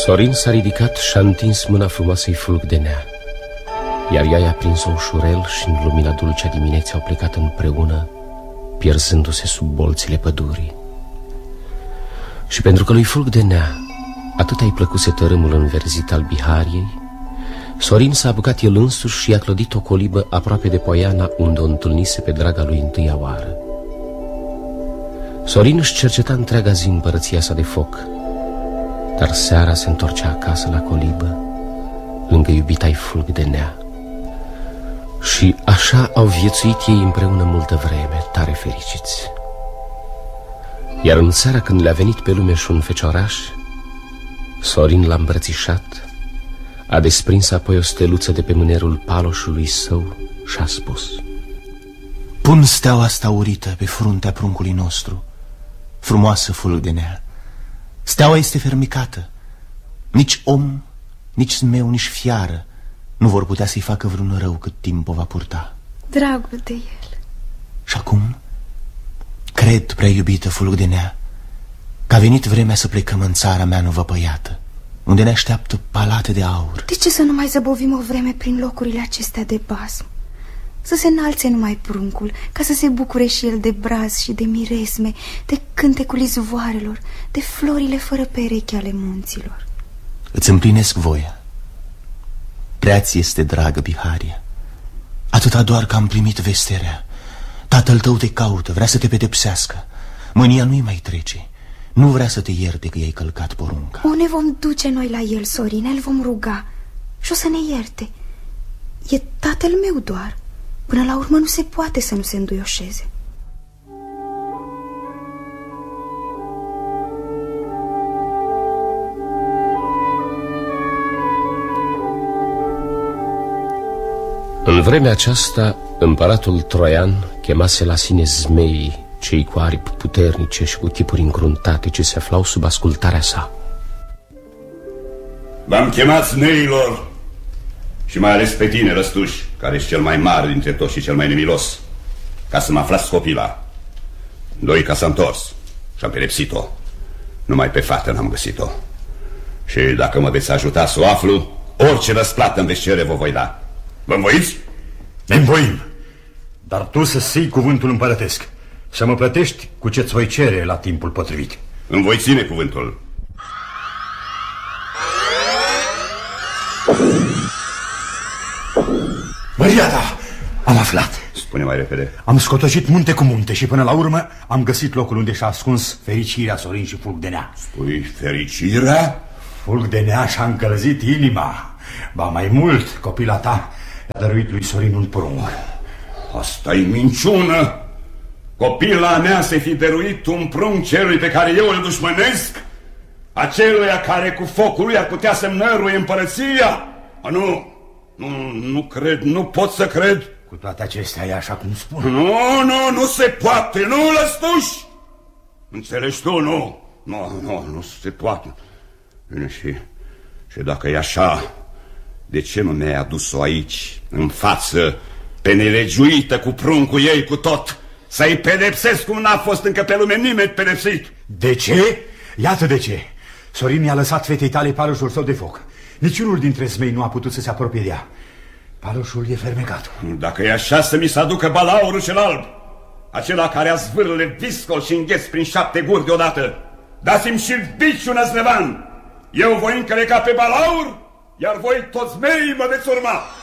Sorin s-a ridicat și-a întins mâna frumoasă-i Fulg de Nea, iar ea i-a prins-o ușurel și în lumina dulce a dimineții au plecat împreună, pierzându-se sub bolțile pădurii. Și pentru că lui Fulg de Nea atât i-a plăcuse tărâmul înverzit al Bihariei, Sorin s-a apucat el însuși și i-a clădit o colibă aproape de poiana unde o întâlnise pe draga lui întâia oară. Sorin își cerceta întreaga zi împărăția sa de foc, dar seara se întorcea acasă la colibă, lângă iubita-i Fulg de Nea. Și așa au viețuit ei împreună multă vreme, tare fericiți. Iar în seara când le-a venit pe lume și un fecioraș, Sorin l-a îmbrățișat, a desprins apoi o steluță de pe mânerul paloșului său și a spus: pun steaua asta urită pe fruntea pruncului nostru, frumoasă Fulg de Nea. Steaua este fermecată. Nici om, nici zmeu, nici fiară nu vor putea să-i facă vreun rău cât timp o va purta. Dragul de el. Și acum, cred, prea iubită Fulg de Nea, că a venit vremea să plecăm în țara mea învăpăiată, unde ne așteaptă palate de aur. De ce să nu mai zăbovim o vreme prin locurile acestea de basm? Să se înalțe numai pruncul, ca să se bucure și el de braz și de miresme, de cântecul izvoarelor, de florile fără pereche ale munților. Îți împlinesc voia. Prea-ți este dragă Biharia, atâta doar că am primit vesterea. Tatăl tău te caută, vrea să te pedepsească. Mânia nu-i mai trece, nu vrea să te ierte că i-ai călcat porunca. O, ne vom duce noi la el, Sorin, îl vom ruga și o să ne ierte. E tatăl meu doar. Până la urmă nu se poate să nu se înduioșeze. În vremea aceasta, împăratul troian chemase la sine zmeii, cei cu aripi puternice și cu chipuri încruntate ce se aflau sub ascultarea sa. V-am chemat zmeilor și mai ales pe tine, Răstuș, care ești cel mai mare dintre toți și cel mai nemilos, ca să mă aflați copila. Doica s-a întors și am pedepsit-o. Numai pe fată n-am găsit-o. Și dacă mă veți ajuta să o aflu, orice răsplată îmi veți cere vă voi da. Vă învoiți? Ne învoim, dar tu să ții cuvântul împărătesc, să mă plătești cu ce-ți voi cere la timpul potrivit. Îmi voi ține cuvântul. Măria ta, am aflat. Spune mai repede. Am scotocit munte cu munte și până la urmă am găsit locul unde și-a ascuns fericirea Sorin și Fulg de Nea. Spui fericirea? Fulg de Nea și-a încălzit inima. Ba mai mult, copila ta i-a dăruit lui Sorin un prunc. Asta-i minciună. Copila mea să fi dăruit un prunc celui pe care eu îl dușmănesc, aceluia care cu focul lui ar putea să-mi năruie împărăția? Nu cred, nu pot să cred. Cu toate acestea e așa cum spun. Nu se poate, nu, Lăstuș! Înțelegi tu, nu se poate. Bine, și dacă e așa, de ce nu mi-ai adus-o aici, în față, pe nelegiuită, cu pruncul ei, cu tot, să-i pedepsesc cum n-a fost încă pe lume nimeni pedepsit? De ce? Iată de ce. Sorin i-a lăsat fetei tale paloșul său de foc. Niciunul dintre zmei nu a putut să se apropie de ea. Paloșul e fermecat. Dacă e așa, să mi se aducă balaurul cel alb, acela care a zvârle viscol și îngheț prin 7 guri deodată. Dați-mi și biciul năzlevan. Eu voi încăleca pe balaur, iar voi toți zmeii mă veți urma.